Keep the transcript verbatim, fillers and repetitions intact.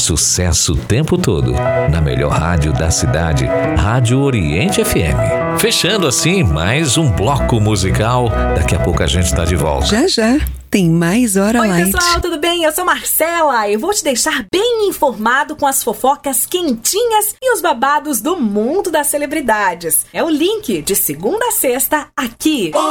Sucesso o tempo todo. Na melhor rádio da cidade, Rádio Oriente F M. Fechando assim mais um bloco musical. Daqui a pouco a gente está de volta. Já, já. Tem mais Hora Oi, Light. pessoal, tudo bem? Eu sou Marcela. Eu vou te deixar bem informado com as fofocas quentinhas e os babados do mundo das celebridades. É o link de segunda a sexta aqui.